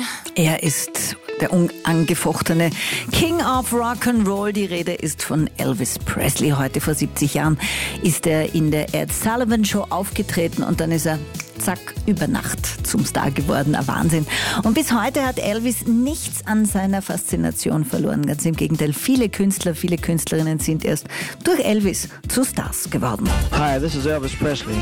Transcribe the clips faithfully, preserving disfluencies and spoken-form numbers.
Er ist der unangefochtene King of Rock'n'Roll. Die Rede ist von Elvis Presley. Heute vor siebzig Jahren ist er in der Ed Sullivan Show aufgetreten und dann ist er zack, über Nacht zum Star geworden. Ein Wahnsinn. Und bis heute hat Elvis nichts an seiner Faszination verloren. Ganz im Gegenteil, viele Künstler, viele Künstlerinnen sind erst durch Elvis zu Stars geworden. Hi, this is Elvis Presley.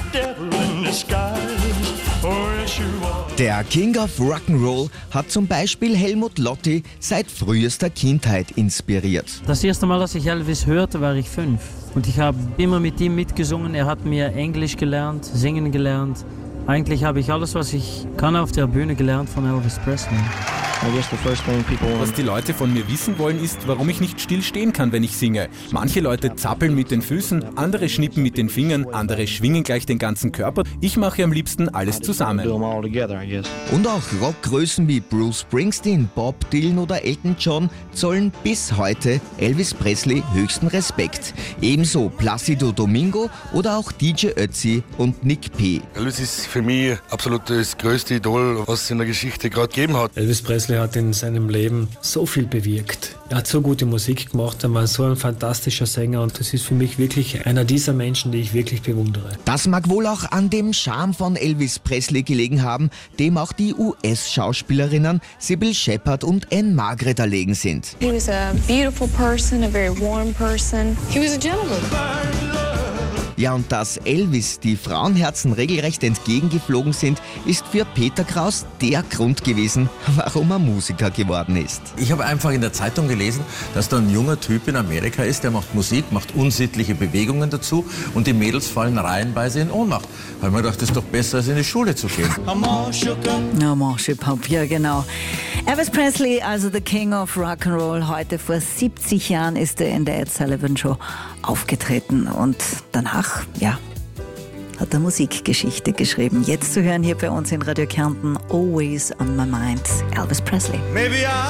Der King of Rock'n'Roll hat zum Beispiel Helmut Lotti seit frühester Kindheit inspiriert. Das erste Mal, dass ich Elvis hörte, war ich fünf. Und ich habe immer mit ihm mitgesungen. Er hat mir Englisch gelernt, singen gelernt. Eigentlich habe ich alles, was ich kann, auf der Bühne gelernt von Elvis Presley. Was die Leute von mir wissen wollen, ist, warum ich nicht still stehen kann, wenn ich singe. Manche Leute zappeln mit den Füßen, andere schnippen mit den Fingern, andere schwingen gleich den ganzen Körper. Ich mache am liebsten alles zusammen. Und auch Rockgrößen wie Bruce Springsteen, Bob Dylan oder Elton John zollen bis heute Elvis Presley höchsten Respekt. Ebenso Plácido Domingo oder auch D J Ötzi und Nick P. Elvis ist für mich absolut das größte Idol, was es in der Geschichte gerade gegeben hat. Elvis Presley hat in seinem Leben so viel bewirkt. Er hat so gute Musik gemacht, er war so ein fantastischer Sänger und das ist für mich wirklich einer dieser Menschen, die ich wirklich bewundere. Das mag wohl auch an dem Charme von Elvis Presley gelegen haben, dem auch die U S-Schauspielerinnen Sybil Shepherd und Anne Margaret erlegen sind. He was a beautiful person, a very warm person. He was a gentleman. Ja, und dass Elvis die Frauenherzen regelrecht entgegengeflogen sind, ist für Peter Kraus der Grund gewesen, warum er Musiker geworden ist. Ich habe einfach in der Zeitung gelesen, dass da ein junger Typ in Amerika ist, der macht Musik, macht unsittliche Bewegungen dazu und die Mädels fallen reihenweise in Ohnmacht. Da habe ich mir gedacht, das ist doch besser, als in die Schule zu gehen. No more ship up, ja genau. Elvis Presley, also the King of Rock'n'Roll, heute vor siebzig Jahren ist er in der Ed Sullivan Show aufgetreten und danach, ja, hat er Musikgeschichte geschrieben. Jetzt zu hören hier bei uns in Radio Kärnten, Always on My Mind, Elvis Presley.